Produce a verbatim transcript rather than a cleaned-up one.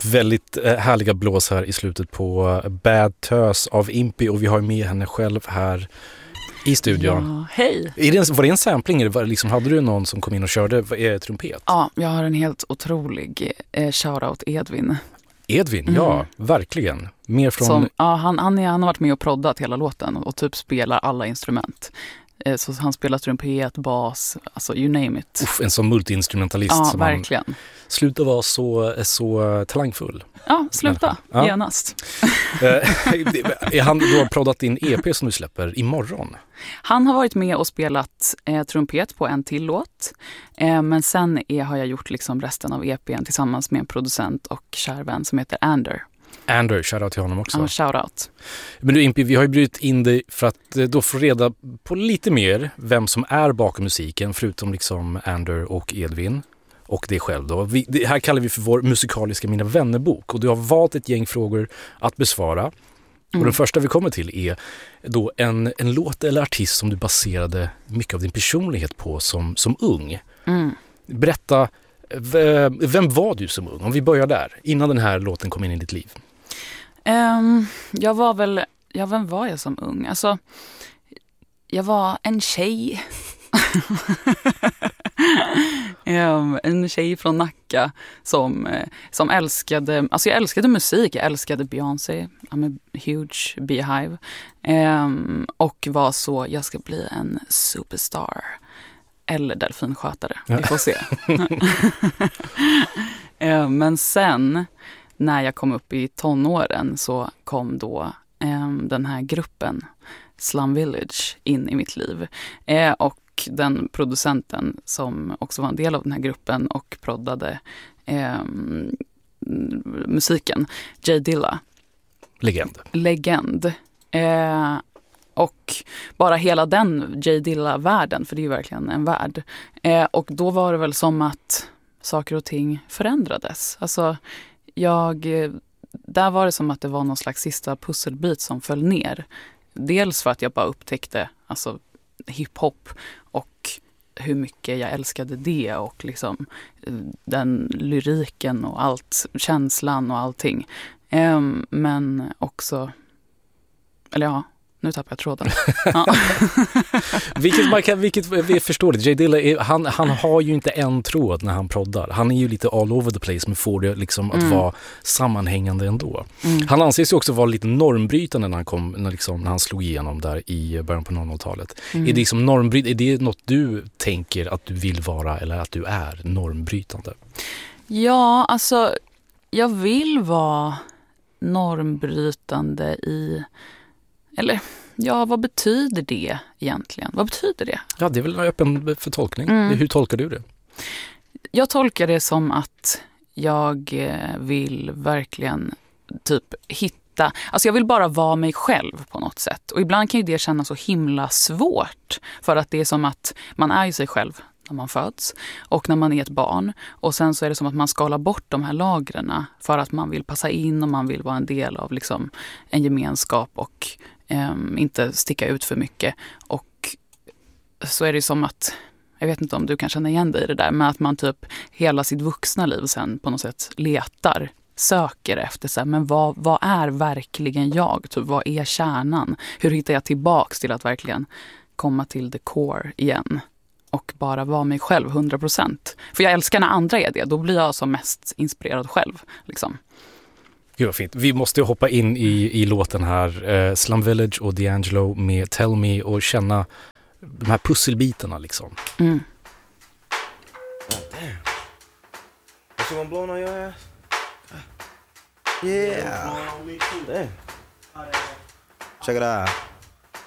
Väldigt eh, härliga blås här i slutet på Bad Tös av Impi, och vi har med henne själv här i studion. Ja, hej! Är det en, var det en sampling? Eller var, liksom, hade du någon som kom in och körde eh, trumpet? Ja, jag har en helt otrolig eh, shoutout Edvin. Edvin, Mm. ja, verkligen. Mer från... Som, ja, han, han, är, han har varit med och proddat hela låten och, och typ spelar alla instrument. Eh, så han spelar trumpet, bas, alltså you name it. Uff, en sån multiinstrumentalist. Ja, som verkligen. Han slutar vara så, så talangfull. Ja, sluta. Ja. Genast. Är han då proddat din E P som du släpper imorgon? Han har varit med och spelat eh, trumpet på en till låt. Eh, men sen är, har jag gjort liksom resten av E P:n tillsammans med en producent och kär vän som heter Ander. Ander, shoutout till honom också. Ja, shoutout. Men du Impi, vi har ju brytt in dig för att då få reda på lite mer vem som är bakom musiken, förutom liksom Ander och Edvin. Och det själv då. Vi, det här kallar vi för vår musikaliska Mina vännerbok. Och du har valt ett gäng frågor att besvara. Mm. Och den första vi kommer till är då en, en låt eller artist som du baserade mycket av din personlighet på som, som ung. Mm. Berätta, vem var du som ung? Om vi börjar där, innan den här låten kom in i ditt liv. Um, jag var väl, ja, vem var jag som ung? Alltså, jag var en tjej. um, en tjej från Nacka som, som älskade, alltså jag älskade musik, jag älskade Beyoncé, I'm a huge Beehive. Um, och var så, jag ska bli en superstar. Eller delfinskötare, vi får se. um, men sen, när jag kom upp i tonåren så kom då um, den här gruppen Slum Village in i mitt liv. Uh, och den producenten som också var en del av den här gruppen och proddade um, musiken, J Dilla. Legend. Legend. Uh, och bara hela den J Dilla-världen, för det är ju verkligen en värld. Uh, och då var det väl som att saker och ting förändrades. Alltså, jag, där var det som att det var någon slags sista pusselbit som föll ner. Dels för att jag bara upptäckte alltså, hiphop och hur mycket jag älskade det och liksom den lyriken och allt, känslan och allting. Um, men också, eller ja, nu tappar jag tråden. Ja. vilket, man kan, vilket vi förstår det. J Dilla, är, han, han har ju inte en tråd när han proddar. Han är ju lite all over the place, men får det liksom att mm. vara sammanhängande ändå. Mm. Han anses ju också vara lite normbrytande när han, kom, när, liksom, när han slog igenom där i början på noll noll-talet. Mm. Är, det liksom normbryt, är det något du tänker att du vill vara eller att du är normbrytande? Ja, alltså jag vill vara normbrytande i... Eller, ja, vad betyder det egentligen? Vad betyder det? Ja, det är väl öppen för tolkning. Mm. Hur tolkar du det? Jag tolkar det som att jag vill verkligen typ hitta... Alltså jag vill bara vara mig själv på något sätt. Och ibland kan ju det kännas så himla svårt. För att det är som att man är ju sig själv när man föds och när man är ett barn. Och sen så är det som att man skalar bort de här lagren för att man vill passa in och man vill vara en del av liksom en gemenskap och um, inte sticka ut för mycket. Och så är det som att, jag vet inte om du kan känna igen dig i det där, men att man typ hela sitt vuxna liv sen på något sätt letar, söker efter så här, men vad, vad är verkligen jag? Typ, vad är kärnan? Hur hittar jag tillbaks till att verkligen komma till the core igen? Och bara vara mig själv hundra procent. För jag älskar när andra är det. Då blir jag som mest inspirerad själv. Liksom. Gud vad fint. Vi måste hoppa in i, i låten här. Eh, Slum Village och D'Angelo med Tell Me. Och känna de här pusselbitarna liksom. Mm. Oh, damn. Is someone blowing on your ass? Yeah. Damn. Check it out.